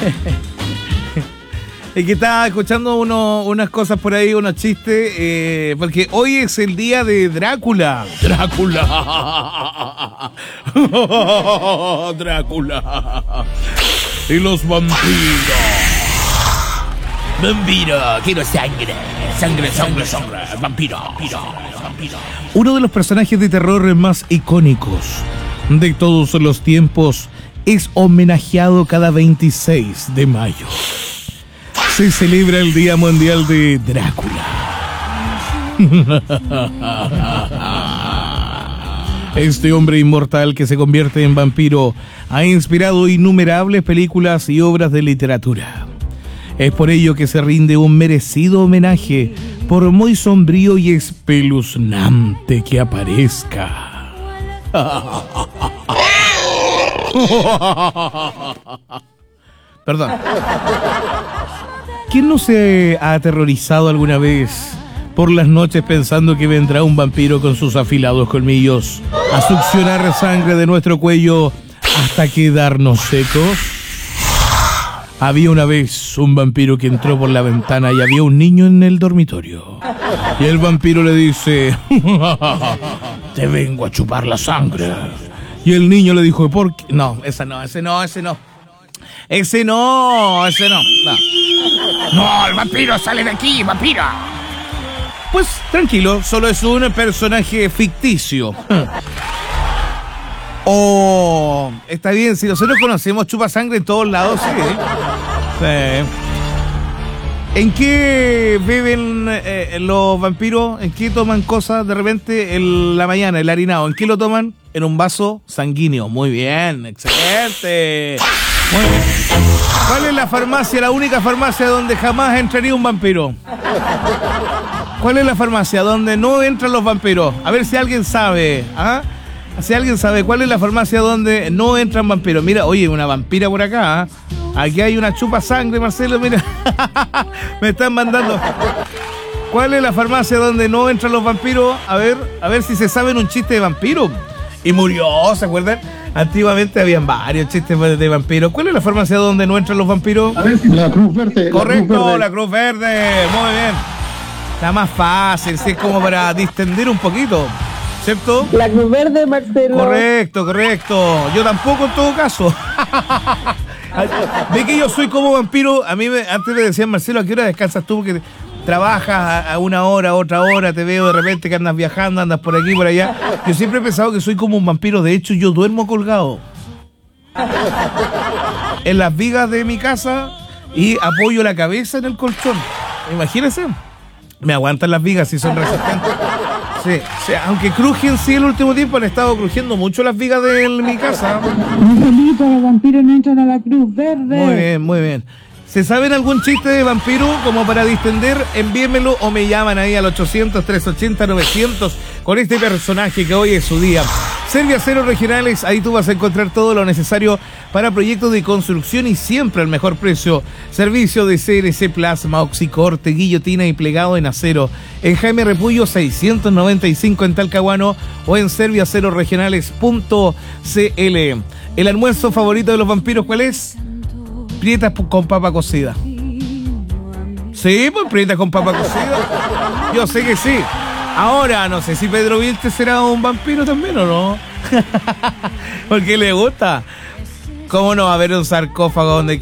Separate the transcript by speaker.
Speaker 1: Es que estaba escuchando unas cosas por ahí, unos chistes, porque hoy es el día de Drácula. ¡Drácula! ¡¡Drácula! Y los vampiros. ¡Vampiro! ¡Quiero sangre! ¡Sangre, sangre, sangre! ¡Vampiro! ¡Vampiro! Uno de los personajes de terror más icónicos de todos los tiempos es homenajeado cada 26 de mayo. Se celebra el Día Mundial de Drácula. Este hombre inmortal que se convierte en vampiro ha inspirado innumerables películas y obras de literatura. Es por ello que se rinde un merecido homenaje, por muy sombrío y espeluznante que aparezca. Perdón. ¿Quién no se ha aterrorizado alguna vez por las noches pensando que vendrá un vampiro con sus afilados colmillos a succionar sangre de nuestro cuello hasta quedarnos secos? Había una vez un vampiro que entró por la ventana y había un niño en el dormitorio. Y el vampiro le dice: te vengo a chupar la sangre. Y el niño le dijo: ¿por qué? No, ese no. No, el vampiro sale de aquí, vampiro. Pues tranquilo, solo es un personaje ficticio. Oh, está bien, si nosotros conocemos chupa sangre en todos lados, sí. ¿En qué beben los vampiros? ¿En qué toman cosas de repente en la mañana, el harinado? ¿En qué lo toman? En un vaso sanguíneo. Muy bien, excelente. Muy bien. ¿Cuál es la farmacia, la única farmacia donde jamás entraría un vampiro? ¿Cuál es la farmacia donde no entran los vampiros? A ver si alguien sabe. ¿Ah? Si alguien sabe cuál es la farmacia donde no entran vampiros. Mira, oye, una vampira por acá. Aquí hay una chupa sangre, Marcelo, mira. Me están mandando. ¿Cuál es la farmacia donde no entran los vampiros? A ver si se saben un chiste de vampiro. Y murió, ¿se acuerdan? Antiguamente habían varios chistes de vampiros. ¿Cuál es la farmacia donde no entran los vampiros?
Speaker 2: A ver si la Cruz Verde.
Speaker 1: Correcto, la Cruz Verde. Muy bien. Está más fácil, sí, es como para distender un poquito, ¿cierto?
Speaker 3: La Cruz Verde, Marcelo.
Speaker 1: Correcto. Yo tampoco en todo caso. De que yo soy como vampiro. A mí antes me decían: Marcelo, ¿a qué hora descansas tú? Porque trabajas a una hora, otra hora, te veo de repente que andas viajando, andas por aquí, por allá. Yo siempre he pensado que soy como un vampiro. De hecho, yo duermo colgado en las vigas de mi casa y apoyo la cabeza en el colchón. Imagínense. Me aguantan las vigas si son resistentes. Sí, aunque crujen, sí, el último tiempo han estado crujiendo mucho las vigas de mi casa.
Speaker 3: Marcelito, los vampiros no entran a la Cruz Verde.
Speaker 1: Muy bien. ¿Se saben algún chiste de vampiro como para distender? Envíenmelo o me llaman ahí al 800-380-900 con este personaje que hoy es su día. Serviaceros Regionales, ahí tú vas a encontrar todo lo necesario para proyectos de construcción y siempre al mejor precio. Servicio de CNC Plasma, oxicorte, guillotina y plegado en acero. En Jaime Repullo 695 en Talcahuano o en serviacerosregionales.cl. ¿El almuerzo favorito de los vampiros cuál es? Prietas con papa cocida. Sí, pues prietas con papa cocida. Yo sé que sí. Ahora, no sé si Pedro Vilte será un vampiro también o no. Porque le gusta. ¿Cómo no va a haber un sarcófago donde